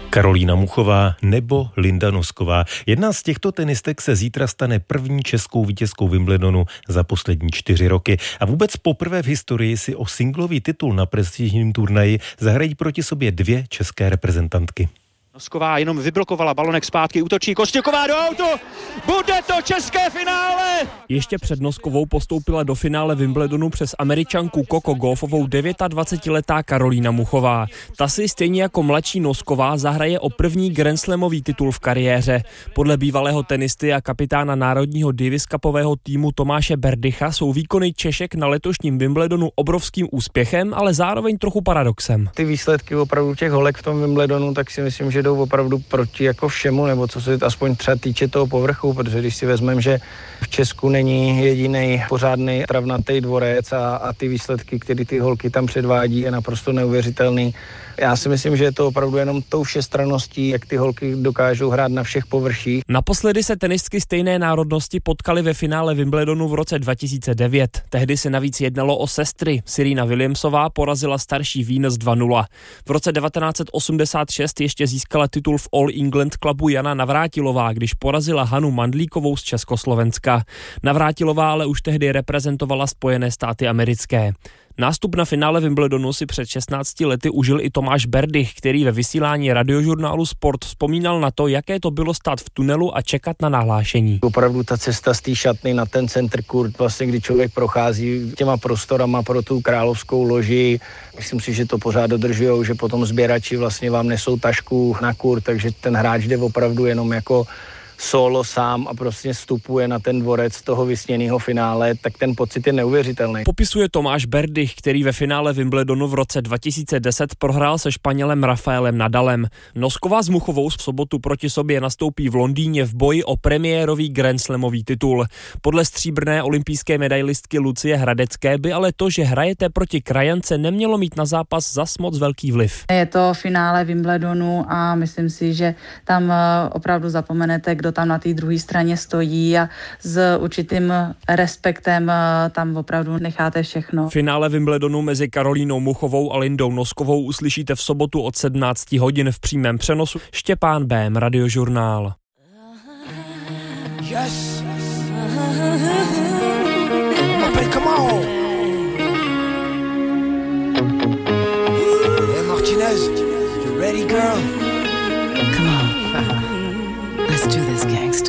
Karolína Muchová nebo Linda Nosková. Jedna z těchto tenistek se zítra stane první českou vítězkou Wimbledonu za poslední 4 roky. A vůbec poprvé v historii si o singlový titul na prestižním turnaji zahrají proti sobě 2 české reprezentantky. Nosková jenom vyblokovala balonek zpátky, útočí Kostěková do autu, bude to české finále! Ještě před Noskovou postoupila do finále Wimbledonu přes Američanku Coco Gauffovou 29letá Karolína Muchová. Ta si stejně jako mladší Nosková zahraje o první grandslamový titul v kariéře. Podle bývalého tenisty a kapitána národního Davis Cupového týmu Tomáše Berdycha jsou výkony Češek na letošním Wimbledonu obrovským úspěchem, ale zároveň trochu paradoxem. Ty výsledky opravdu těch holek v tom Wimbledonu, tak si myslím, že jdou opravdu proti jako všemu, nebo co se aspoň třeba týče toho povrchu, protože když si vezmeme, že v Česku není jediný pořádný travnatý dvorec a ty výsledky, které ty holky tam předvádí, je naprosto neuvěřitelný. Já si myslím, že je to opravdu jenom tou všestranností, jak ty holky dokážou hrát na všech površích. Naposledy se tenistky stejné národnosti potkaly ve finále Wimbledonu v roce 2009. Tehdy se navíc jednalo o sestry. Serena Williamsová porazila starší Venus 2-0. V roce 1986 ještě získala titul v All England klubu Jana Navrátilová, když porazila Hanu Mandlíkovou z Československa. Navrátilová ale už tehdy reprezentovala Spojené státy americké. Nástup na finále Wimbledonu si před 16 lety užil i Tomáš Berdych, který ve vysílání radiožurnálu Sport vzpomínal na to, jaké to bylo stát v tunelu a čekat na nahlášení. Opravdu ta cesta z té šatny na ten center court, vlastně kdy člověk prochází těma prostorama pro tu královskou loži, myslím si, že to pořád dodržujou, že potom sběrači vlastně vám nesou tašku na kurt, takže ten hráč jde opravdu jenom jako solo sám a prostě vstupuje na ten dvorec toho vysněného finále, tak ten pocit je neuvěřitelný. Popisuje Tomáš Berdych, který ve finále Wimbledonu v roce 2010 prohrál se Španělem Rafaelem Nadalem. Nosková s Muchovou v sobotu proti sobě nastoupí v Londýně v boji o premiérový grandslamový titul. Podle stříbrné olympijské medailistky Lucie Hradecké by ale to, že hrajete proti krajance, nemělo mít na zápas zas moc velký vliv. Je to finále Wimbledonu a myslím si, že tam opravdu zapomenete, kdo tam na té druhé straně stojí a s určitým respektem tam opravdu necháte všechno. Finále Wimbledonu mezi Karolínou Muchovou a Lindou Noskovou uslyšíte v sobotu od 17 hodin v přímém přenosu. Štěpán Bém, Radiožurnál. Yes. Come on.